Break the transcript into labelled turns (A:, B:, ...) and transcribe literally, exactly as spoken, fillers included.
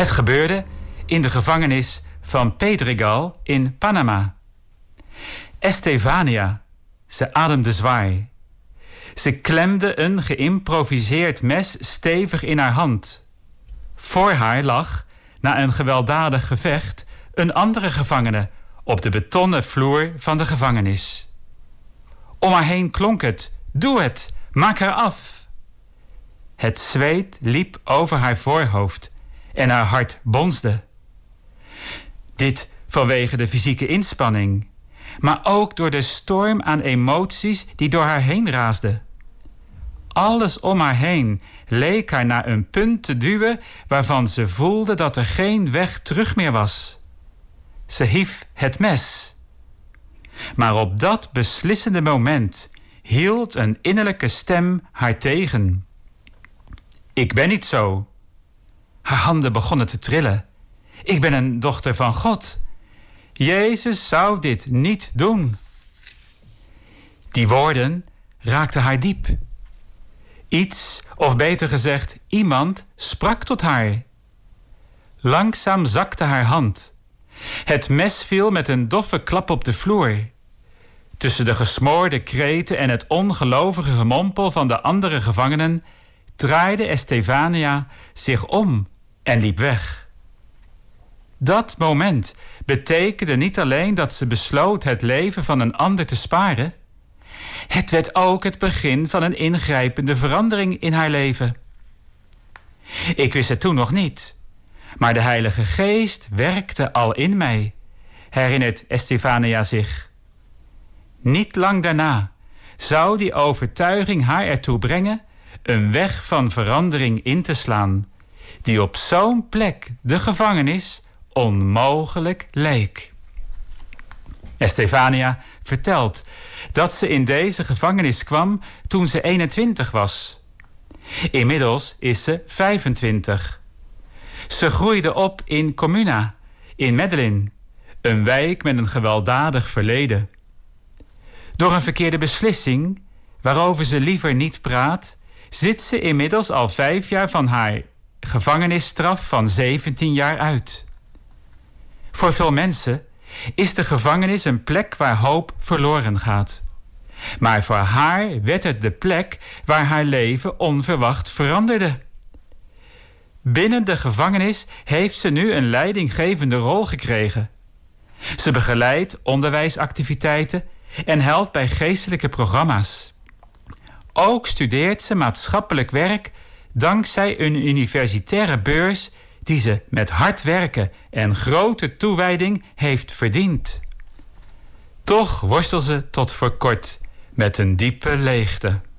A: Het gebeurde in de gevangenis van Pedregal in Panama. Estefania, ze ademde zwaar. Ze klemde een geïmproviseerd mes stevig in haar hand. Voor haar lag, na een gewelddadig gevecht, een andere gevangene op de betonnen vloer van de gevangenis. Om haar heen klonk het: doe het, maak haar af. Het zweet liep over haar voorhoofd en haar hart bonsde. Dit vanwege de fysieke inspanning, maar ook door de storm aan emoties die door haar heen raasde. Alles om haar heen leek haar naar een punt te duwen waarvan ze voelde dat er geen weg terug meer was. Ze hief het mes. Maar op dat beslissende moment hield een innerlijke stem haar tegen. Ik ben niet zo. Haar handen begonnen te trillen. Ik ben een dochter van God. Jezus zou dit niet doen. Die woorden raakten haar diep. Iets, of beter gezegd, iemand sprak tot haar. Langzaam zakte haar hand. Het mes viel met een doffe klap op de vloer. Tussen de gesmoorde kreten en het ongelovige gemompel van de andere gevangenen draaide Estefania zich om en liep weg. Dat moment betekende niet alleen dat ze besloot het leven van een ander te sparen. Het werd ook het begin van een ingrijpende verandering in haar leven. Ik wist het toen nog niet, maar de Heilige Geest werkte al in mij, herinnert Estefania zich. Niet lang daarna zou die overtuiging haar ertoe brengen een weg van verandering in te slaan, die op zo'n plek, de gevangenis, onmogelijk leek. Estefania vertelt dat ze in deze gevangenis kwam toen ze eenentwintig was. Inmiddels is ze vijfentwintig. Ze groeide op in Comuna, in Medellin, een wijk met een gewelddadig verleden. Door een verkeerde beslissing, waarover ze liever niet praat, zit ze inmiddels al vijf jaar van haar gevangenisstraf van zeventien jaar uit. Voor veel mensen is de gevangenis een plek waar hoop verloren gaat. Maar voor haar werd het de plek waar haar leven onverwacht veranderde. Binnen de gevangenis heeft ze nu een leidinggevende rol gekregen. Ze begeleidt onderwijsactiviteiten en helpt bij geestelijke programma's. Ook studeert ze maatschappelijk werk dankzij een universitaire beurs die ze met hard werken en grote toewijding heeft verdiend. Toch worstelt ze tot voor kort met een diepe leegte.